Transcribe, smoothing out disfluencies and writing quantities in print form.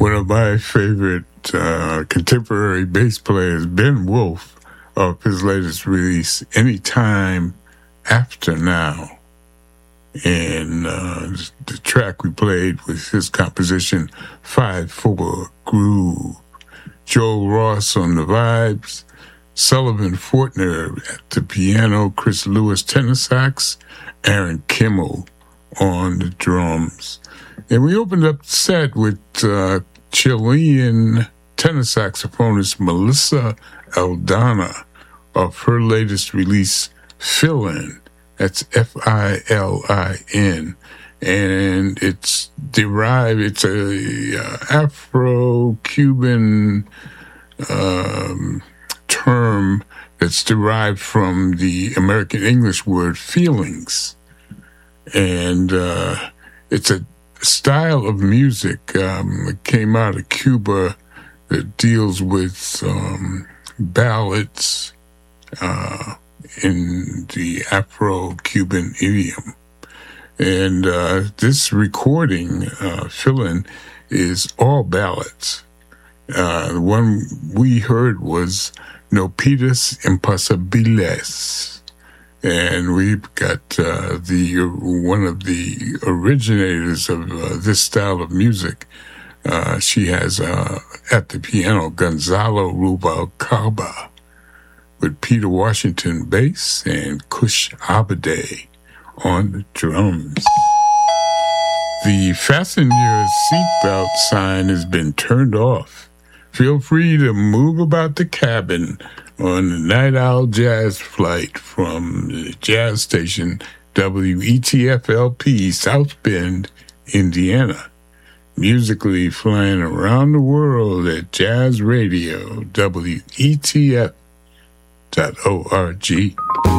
one of my favorite contemporary bass players, Ben Wolf, of his latest release, Anytime After Now. And the track we played was his composition, 5/4 Groove. Joel Ross on the vibes, Sullivan Fortner at the piano, Chris Lewis tenor sax, Aaron Kimmel on the drums. And we opened up the set with Chilean tenor saxophonist Melissa Aldana of her latest release, Fillin'. That's Filin. And it's a Afro-Cuban term that's derived from the American English word feelings. And it's a style of music that came out of Cuba that deals with ballads in the Afro-Cuban idiom. And this recording, Fillin', is all ballads. The one we heard was No Pidas Imposibles. And we've got one of the originators of this style of music. She has at the piano Gonzalo Rubalcaba, with Peter Washington bass and Kush Abade on the drums. The fasten your seatbelt sign has been turned off. Feel free to move about the cabin on the Night Owl Jazz flight from the jazz station WETF-LP, South Bend, Indiana. Musically flying around the world at Jazz Radio, WETF.org.